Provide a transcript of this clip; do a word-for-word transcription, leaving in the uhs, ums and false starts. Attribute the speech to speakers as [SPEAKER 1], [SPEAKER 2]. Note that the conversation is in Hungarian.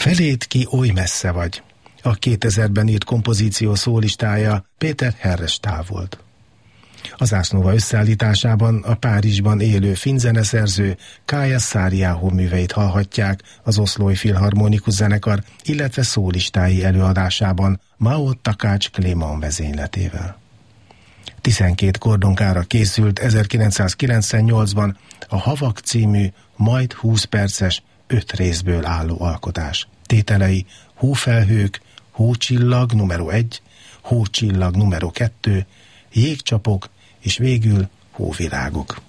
[SPEAKER 1] Felét ki oly messze vagy. A kétezerben írt kompozíció szólistája Péter Herrestál volt. Az Ásznóva összeállításában a Párizsban élő finn zeneszerző Kaija Saariaho műveit hallhatják az Oszlói Filharmonikus Zenekar, illetve szólistái előadásában Mao Takács Kléman vezényletével. tizenkét kordonkára készült ezerkilencszázkilencvennyolcban a Havak című, majd húsz perces, öt részből álló alkotás. Tételei: Hófelhők, Hócsillag numero egy, Hócsillag numero kettő, Jégcsapok, és végül Hóvirágok.